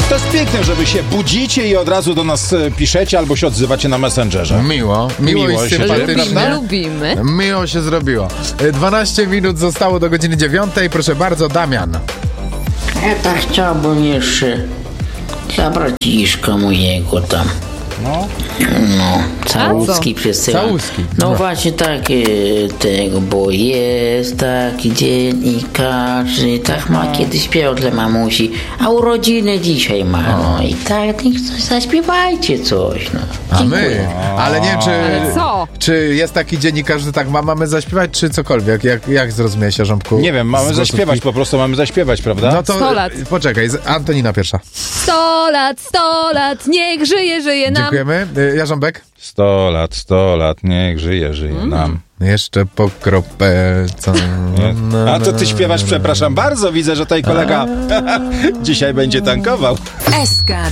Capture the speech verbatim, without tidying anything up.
To jest piękne, że wy się budzicie i od razu do nas piszecie albo się odzywacie na Messengerze. Miło, miło, miło i się sympatycznie. Lubimy, lubimy. Miło się zrobiło. dwanaście minut zostało do godziny dziewiątej. Proszę bardzo, Damian. Ja tak chciałbym jeszcze dla braciszka mojego tam. No. No, całuski przesyłam. Całuski. No, No. właśnie tak e, tego, bo jest taki dzień i każdy tak ma kiedy śpiewał dla mamusi, a urodziny dzisiaj ma. No i tak, niech coś zaśpiewajcie coś. No. A Dziękuję. my, ale nie wiem, czy, Ale co? czy jest taki dzień i każdy tak ma, mamy zaśpiewać, czy cokolwiek? Jak, jak zrozumiałeś, Jarząbku? Nie wiem, mamy Z zaśpiewać, głosówki? po prostu mamy zaśpiewać, prawda? No to sto lat. poczekaj, z- Antonina pierwsza. Sto lat, sto lat, niech żyje, żyje nam. Dziękujemy. Y, Jarząbek? Sto lat, sto lat, niech żyje, żyje Mm. nam. Jeszcze po kropelce. A to ty śpiewasz, przepraszam bardzo, widzę, że tutaj kolega dzisiaj będzie tankował. S K